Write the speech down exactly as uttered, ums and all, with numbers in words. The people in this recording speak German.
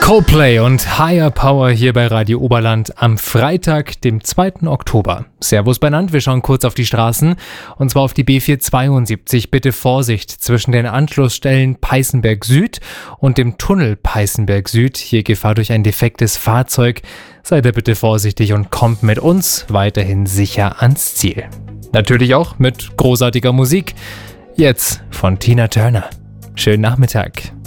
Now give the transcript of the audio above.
Coldplay und Higher Power hier bei Radio Oberland am Freitag, dem zweiten Oktober. Servus beieinander, wir schauen kurz auf die Straßen und zwar auf die B vierhundertzweiundsiebzig. Bitte Vorsicht zwischen den Anschlussstellen Peißenberg Süd und dem Tunnel Peißenberg Süd. Hier Gefahr durch ein defektes Fahrzeug. Seid ihr bitte vorsichtig und kommt mit uns weiterhin sicher ans Ziel. Natürlich auch mit großartiger Musik. Jetzt von Tina Turner. Schönen Nachmittag.